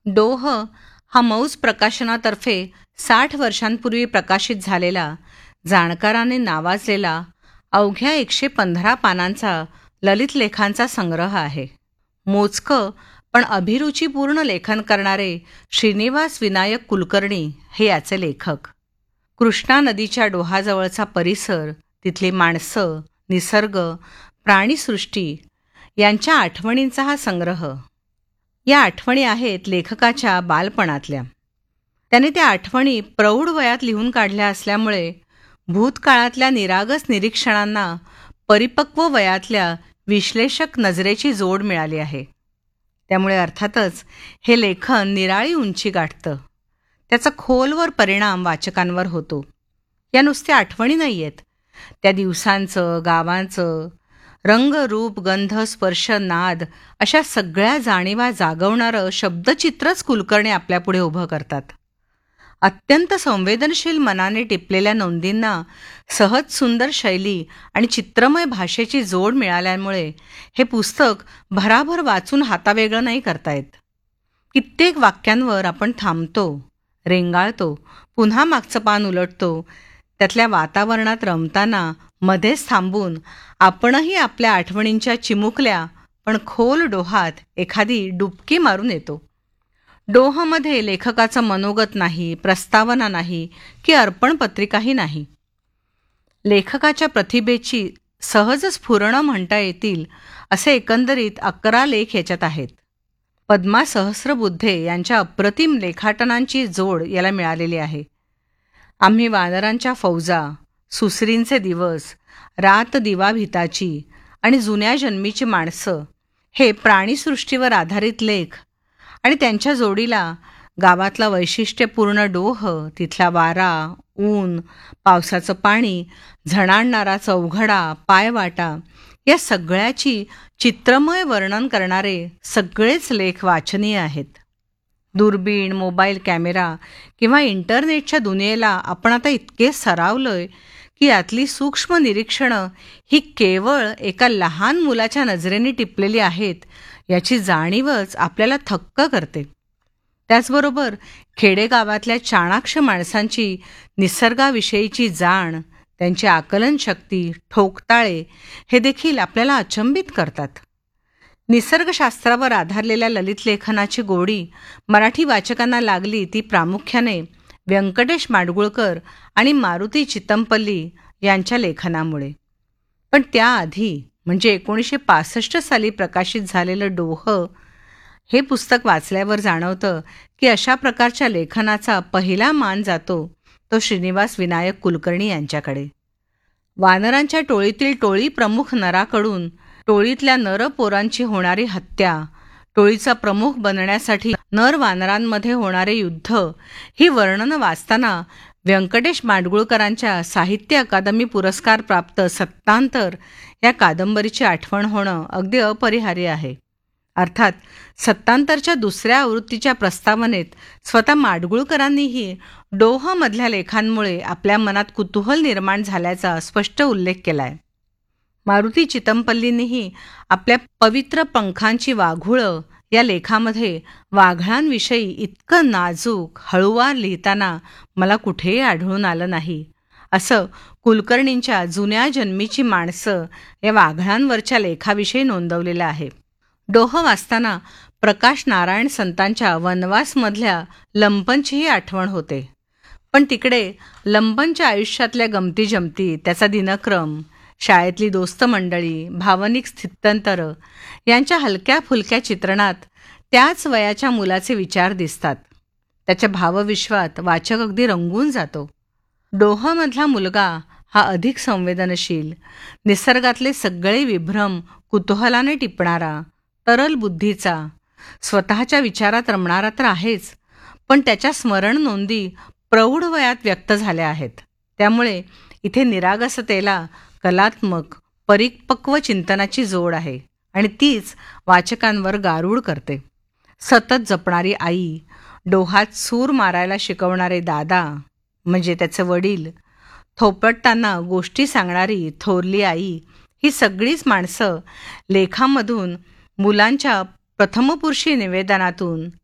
डोह हा मौज प्रकाशनातर्फे 60 वर्षांपूर्वी प्रकाशित झालेला, जाणकाराने नावाजलेला अवघ्या 115 पानांचा ललित लेखांचा संग्रह आहे. मोजकं पण अभिरुचीपूर्ण लेखन करणारे श्रीनिवास विनायक कुलकर्णी हे याचे लेखक. कृष्णा नदीच्या डोहाजवळचा परिसर, तिथली माणसं, निसर्ग, प्राणीसृष्टी यांच्या आठवणींचा हा संग्रह. या आठवणी आहेत लेखकाच्या बालपणातल्या. त्याने त्या आठवणी प्रौढ वयात लिहून काढल्या असल्यामुळे भूतकाळातल्या निरागस निरीक्षणांना परिपक्व वयातल्या विश्लेषक नजरेची जोड मिळाली आहे. त्यामुळे अर्थातच हे लेखन निराळी उंची गाठतं. त्याचा खोलवर परिणाम वाचकांवर होतो. या नुसत्या आठवणी नाही आहेत, त्या दिवसांचं, गावांचं रंग, रूप, गंध, स्पर्श, नाद अशा सगळ्या जाणीवा जागवणारं शब्दचित्रच कुलकर्णी आपल्यापुढे उभं करतात. अत्यंत संवेदनशील मनाने टिपलेल्या नोंदींना सहज सुंदर शैली आणि चित्रमय भाषेची जोड मिळाल्यामुळे हे पुस्तक भराभर वाचून हातावेगळं नाही करता येत. कित्येक वाक्यांवर आपण थांबतो, रेंगाळतो, पुन्हा मागचं पान उलटतो. त्यातल्या वातावरणात रमताना मध्येच थांबून आपणही आपल्या आठवणींच्या चिमुकल्या पण खोल डोहात एखादी डुबकी मारून येतो. डोहमध्ये लेखकाचं मनोगत नाही, प्रस्तावना नाही की अर्पणपत्रिकाही नाही. लेखकाच्या प्रतिभेची सहज स्फुरणं म्हणता येतील असे एकंदरीत 11 लेख याच्यात आहेत. पद्मा सहस्रबुद्धे यांच्या अप्रतिम लेखाटनांची जोड याला मिळालेली आहे. आम्ही वानरांच्या फौजा, सुसरींचे दिवस, रात दिवा भिताची आणि जुन्या जन्मीची माणसं हे प्राणीसृष्टीवर आधारित लेख आणि त्यांच्या जोडीला गावातला वैशिष्ट्यपूर्ण डोह, तिथला वारा, ऊन, पावसाचं पाणी, झणाणणारा चौघडा, पायवाटा या सगळ्याची चित्रमय वर्णन करणारे सगळेच लेख वाचनीय आहेत. दुर्बीण, मोबाईल कॅमेरा किंवा इंटरनेटच्या दुनियेला आपण आता इतके सरावलोय की यातली सूक्ष्म निरीक्षणं ही केवळ एका लहान मुलाच्या नजरेने टिपलेली आहेत याची जाणीवच आपल्याला थक्क करते. त्याचबरोबर खेडेगावातल्या चाणाक्ष माणसांची निसर्गाविषयीची जाण, त्यांची आकलनशक्ती, ठोकताळे हे देखील आपल्याला अचंबित करतात. निसर्गशास्त्रावर आधारलेल्या ललित लेखनाची गोडी मराठी वाचकांना लागली ती प्रामुख्याने व्यंकटेश माडगुळकर आणि मारुती चितमपल्ली यांच्या लेखनामुळे. पण त्याआधी म्हणजे 1965 साली प्रकाशित झालेलं डोह हे पुस्तक वाचल्यावर जाणवतं की अशा प्रकारच्या लेखनाचा पहिला मान जातो तो श्रीनिवास विनायक कुलकर्णी यांच्याकडे. वानरांच्या टोळीतील टोळी प्रमुख नराकडून टोळीतल्या नर पोरांची होणारी हत्या, टोळीचा प्रमुख बनण्यासाठी नर वानरांमध्ये होणारे युद्ध ही वर्णनं वाचताना व्यंकटेश माडगुळकरांच्या साहित्य अकादमी पुरस्कार प्राप्त सत्तांतर या कादंबरीची आठवण होणं अगदी अपरिहार्य आहे. अर्थात सत्तांतरच्या दुसऱ्या आवृत्तीच्या प्रस्तावनेत स्वतः माडगुळकरांनीही डोहमधल्या लेखांमुळे आपल्या मनात कुतूहल निर्माण झाल्याचा स्पष्ट उल्लेख केलाय. मारुती चितमपल्लींनीही आपल्या पवित्र पंखांची वाघुळं या लेखामध्ये वाघळांविषयी इतकं नाजूक, हळूवार लिहिताना मला कुठेही आढळून आलं नाही, असं कुलकर्णींच्या जुन्या जन्मीची माणसं या वाघळांवरच्या लेखाविषयी नोंदवलेलं आहे. डोह वाचताना प्रकाश नारायण संतांच्या वनवासमधल्या लंपनचीही आठवण होते. पण तिकडे लंपनच्या आयुष्यातल्या गमतीजमती, त्याचा दिनक्रम, शाळेतली दोस्त मंडळी, भावनिक स्थित्यंतरं यांच्या हलक्या फुलक्या चित्रणात त्याच वयाच्या मुलाचे विचार दिसतात. त्याच्या भावविश्वात वाचक अगदी रंगून जातो. डोहमधला मुलगा हा अधिक संवेदनशील, निसर्गातले सगळे विभ्रम कुतूहलाने टिपणारा, तरल बुद्धीचा, स्वतःच्या विचारात रमणारा तर आहेच, पण त्याच्या स्मरण नोंदी प्रौढ वयात व्यक्त झाल्या आहेत. त्यामुळे इथे निरागसतेला कलात्मक, परिपक्व चिंतनाची जोड आहे आणि तीच वाचकांवर गारूड करते. सतत जपणारी आई, डोहात सूर मारायला शिकवणारे दादा म्हणजे त्याचे वडील, थोपटताना गोष्टी सांगणारी थोरली आई, ही सगळीच माणसं लेखामधून मुलांच्या प्रथमपुरुषी निवेदनातून